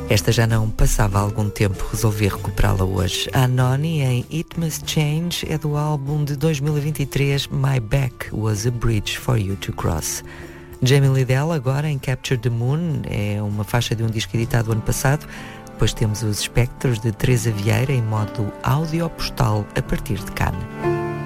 Esta já não passava há algum tempo, resolvi recuperá-la hoje. A Noni em It Must Change é do álbum de 2023 My Back Was a Bridge for You to Cross. Jamie Lidell agora em Capture the Moon, é uma faixa de um disco editado ano passado. Depois temos os Espectros de Teresa Vieira em modo áudio postal a partir de Cannes.